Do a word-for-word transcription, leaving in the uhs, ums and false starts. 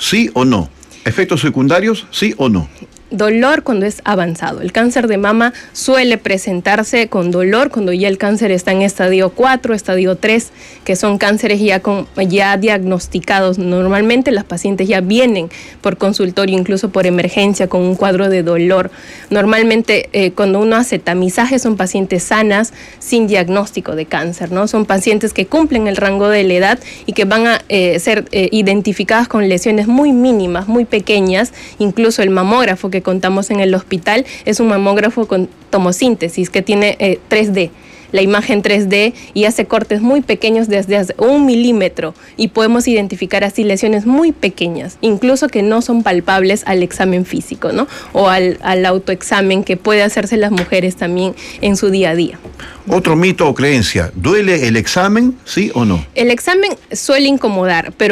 ¿Sí o no? ¿Efectos secundarios? ¿Sí o no? Dolor cuando es avanzado. El cáncer de mama suele presentarse con dolor cuando ya el cáncer está en estadio cuatro, estadio tres, que son cánceres ya, con, ya diagnosticados. Normalmente las pacientes ya vienen por consultorio, incluso por emergencia, con un cuadro de dolor. Normalmente eh, cuando uno hace tamizaje son pacientes sanas, sin diagnóstico de cáncer, ¿no? Son pacientes que cumplen el rango de la edad y que van a eh, ser eh, identificadas con lesiones muy mínimas, muy pequeñas. Incluso el mamógrafo que contamos en el hospital es un mamógrafo con tomosíntesis que tiene eh, tres D, la imagen tres D, y hace cortes muy pequeños desde hace un milímetro y podemos identificar así lesiones muy pequeñas, incluso que no son palpables al examen físico, ¿no? O al, al autoexamen que puede hacerse las mujeres también en su día a día. Otro mito o creencia, ¿duele el examen, sí o no? El examen suele incomodar, pero